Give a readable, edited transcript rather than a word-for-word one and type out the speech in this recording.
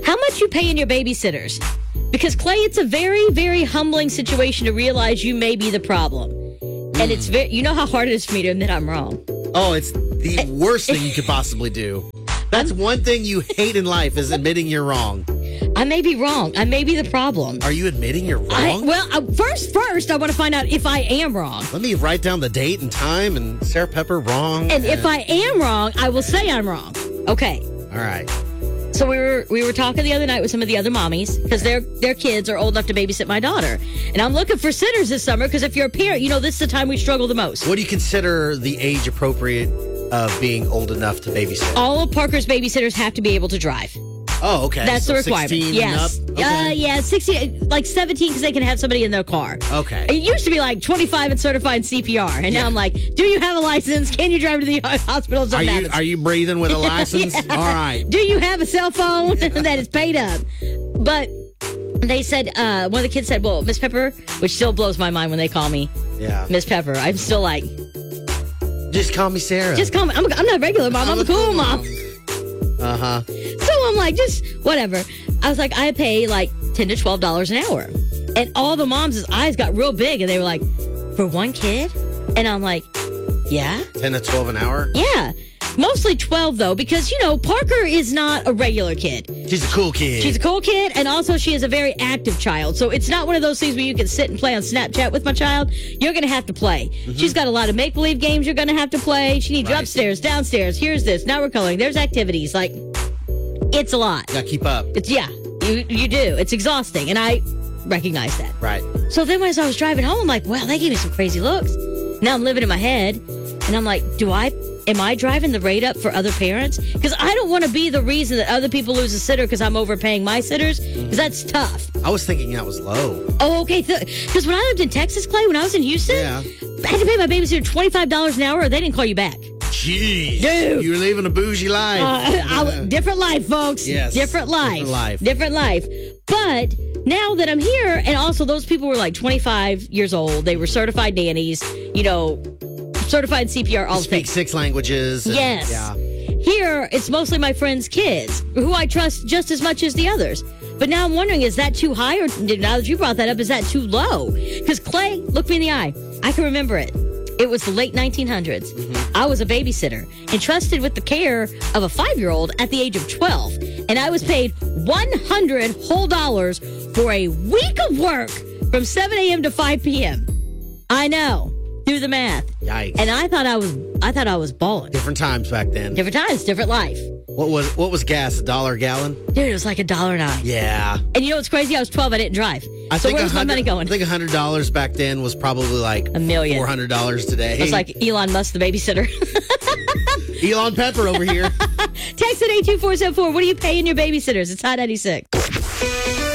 how much you pay in your babysitters. Because, Clay, it's a very, very humbling situation to realize you may be the problem. And it's very, you know how hard it is for me to admit I'm wrong. Oh, it's the worst thing you could possibly do. That's one thing you hate in life is admitting you're wrong. I may be wrong. I may be the problem. Are you admitting you're wrong? First, I want to find out if I am wrong. Let me write down the date and time and Sarah Pepper wrong. And if I am wrong, I will say I'm wrong. Okay. All right. So we were talking the other night with some of the other mommies because their kids are old enough to babysit my daughter. And I'm looking for sitters this summer because if you're a parent, this is the time we struggle the most. What do you consider the age appropriate of being old enough to babysit? All of Parker's babysitters have to be able to drive. Oh, okay. That's the requirement. 16 yes. and up? Okay. Yeah, 16, like 17 because they can have somebody in their car. Okay. It used to be like 25 and certified CPR. And now I'm like, do you have a license? Can you drive to the hospital? Are you breathing with a license? Yeah. All right. Do you have a cell phone that is paid up? But they said, one of the kids said, well, Miss Pepper, which still blows my mind when they call me Miss Pepper. I'm still like, just call me Sarah. Just call me. I'm not a regular mom. I'm a cool mom. Uh-huh. So I'm like, just whatever. I was like, I pay like $10 to $12 an hour. And all the moms' eyes got real big and they were like, for one kid? And I'm like, yeah. 10 to 12 an hour? Yeah. Mostly 12 though, because Parker is not a regular kid. She's a cool kid. She's a cool kid, and also she is a very active child. So it's not one of those things where you can sit and play on Snapchat with my child. You're going to have to play. Mm-hmm. She's got a lot of make-believe games you're going to have to play. She needs you upstairs, downstairs. Here's this. Now we're coloring. There's activities. Like, it's a lot. You got to keep up. You do. It's exhausting, and I recognize that. Right. So then as I was driving home, I'm like, wow, they gave me some crazy looks. Now I'm living in my head, and I'm like, am I driving the rate up for other parents? Because I don't want to be the reason that other people lose a sitter because I'm overpaying my sitters, because that's tough. I was thinking that was low. Oh, okay. Because when I lived in Texas, Clay, when I was in Houston, I had to pay my babysitter $25 an hour or they didn't call you back. Jeez. Dude. You were living a bougie life. Different life, folks. Yes. Different life. Different life. But now that I'm here, and also those people were like 25 years old, they were certified nannies, certified CPR, all speak 6 languages. Yes. Yeah. Here, it's mostly my friends' kids, who I trust just as much as the others. But now I'm wondering, is that too high? Or now that you brought that up, is that too low? Because Clay, look me in the eye. I can remember it. It was the late 1900s. Mm-hmm. I was a babysitter, entrusted with the care of a 5-year-old at the age of 12. And I was paid $100 whole for a week of work from 7 a.m. to 5 p.m. I know. Do the math. Yikes. And I thought I was balling. Different times back then. Different times, different life. What was gas, $1 a gallon? Dude, it was like $1.09. Yeah. And you know what's crazy? I was 12, I didn't drive. So where's my money going? I think $100 back then was probably like $1 million. $400 today. It's like Elon Musk, the babysitter. Elon Pepper over here. Text at 82474. What are you paying your babysitters? It's Hot 96.